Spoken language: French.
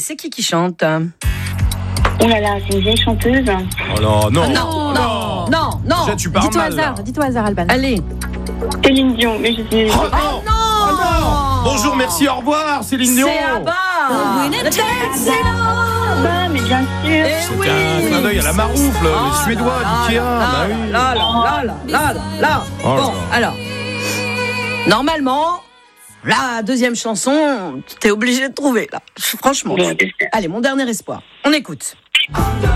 c'est qui chante? Oh là là, c'est une vieille chanteuse. Oh là, non. Non. Déjà, tu pars mal, là. Dites au hasard, Alban. Allez. Céline Dion, mais je sais. Oh non. Oh non. Bonjour, merci, au revoir, Céline Dion. C'est Abba. Ah, mais bien sûr. C'était un clin d'œil à la Maroufle, les Suédois d'Ikea. Bah oui. Là. Oh là Bon, là. alors. Normalement, la deuxième chanson, t'es obligé de trouver, là. Franchement. Bon, j'espère. Allez, mon dernier espoir. On écoute.